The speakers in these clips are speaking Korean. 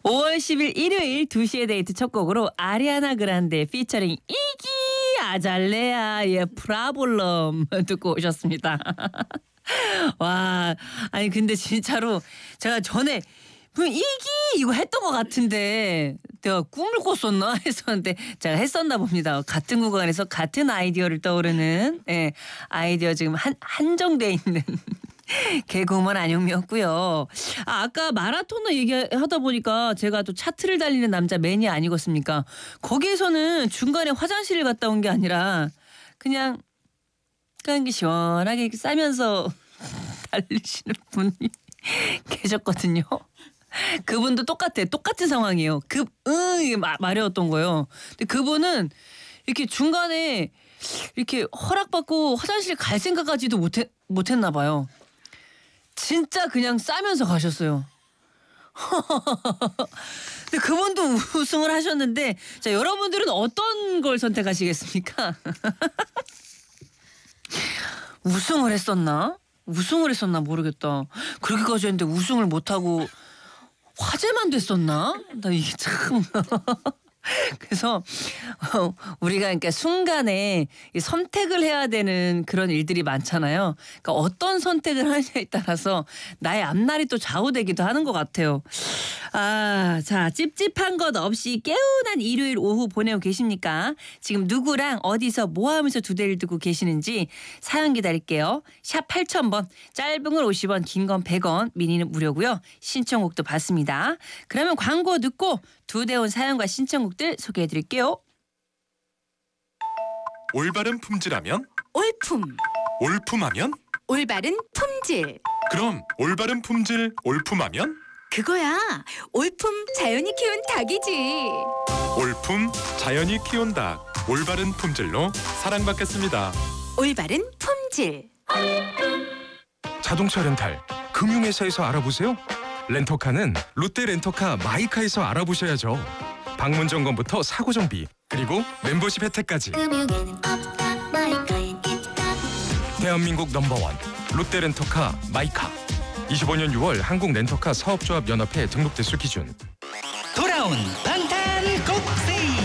5월 10일 일요일 2시의 데이트 첫 곡으로 아리아나 그란데 피처링 이기 아잘레아의 프라블럼 듣고 오셨습니다. 와, 아니 근데 진짜로 제가 전에 이기 이거 했던 것 같은데 내가 꿈을 꿨었나 했었는데 제가 했었나 봅니다. 같은 구간에서 같은 아이디어를 떠오르는 아이디어 지금 한정돼 있는 개그우먼 안영미였고요. 아까 마라토너 얘기하다 보니까 제가 또 차트를 달리는 남자 매니아 아니겠습니까? 거기에서는 중간에 화장실을 갔다 온 게 아니라 그냥 시원하게 이렇게 싸면서 달리시는 분이 계셨거든요. 그분도 똑같은 상황이에요. 마려웠던 거예요. 근데 그분은 이렇게 중간에 이렇게 허락받고 화장실 갈 생각까지도 못했나 봐요. 진짜 그냥 싸면서 가셨어요. 근데 그분도 우승을 하셨는데 자 여러분들은 어떤 걸 선택하시겠습니까? 우승을 했었나 모르겠다. 그렇게까지 했는데 우승을 못하고 화제만 됐었나? 나 이게 참 그래서 우리가 그러니까 순간에 선택을 해야 되는 그런 일들이 많잖아요. 그러니까 어떤 선택을 하느냐에 따라서 나의 앞날이 또 좌우되기도 하는 것 같아요. 자 찝찝한 것 없이 개운한 일요일 오후 보내고 계십니까? 지금 누구랑 어디서 뭐 하면서 두 대를 두고 계시는지 사연 기다릴게요. 샵 8000번 짧은 걸 50원 긴 건 100원 미니는 무료고요. 신청곡도 받습니다. 그러면 광고 듣고 두 대 온 사연과 신청곡들 소개해드릴게요. 올바른 품질하면 올품. 올품하면 올바른 품질. 그럼 올바른 품질 올품하면 그거야. 올품 자연이 키운 닭이지. 올품 자연이 키운 닭 올바른 품질로 사랑받겠습니다. 올바른 품질. 자동차 렌탈 금융회사에서 알아보세요. 렌터카는 롯데 렌터카 마이카에서 알아보셔야죠. 방문 점검부터 사고 정비 그리고 멤버십 혜택까지. 대한민국 넘버원 롯데 렌터카 마이카. 25년 6월 한국 렌터카 사업조합 연합회 등록 대수 기준. 돌아온 방탄꼭지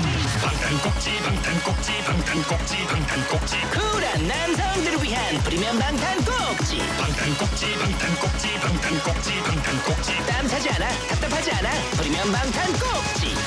쿨한 남성들을 위한 프리미엄 방탄꼭지 땀 차지 않아 답답하지 않아 프리미엄 방탄꼭지